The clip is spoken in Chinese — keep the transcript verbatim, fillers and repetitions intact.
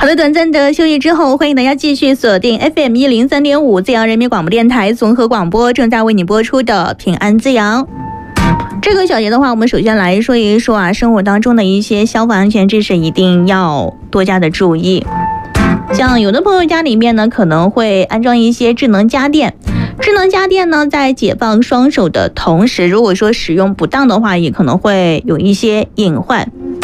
好的，短暂的休息之后，欢迎大家继续锁定 F M 一零三点五自阳人民广播电台综合广播，正在为你播出的平安自阳。这个小节的话，我们首先来说一说啊，生活当中的一些消防安全知识一定要多加的注意。像有的朋友家里面呢，可能会安装一些智能家电。智能家电呢，在解放双手的同时，如果说使用不当的话，也可能会有一些隐患。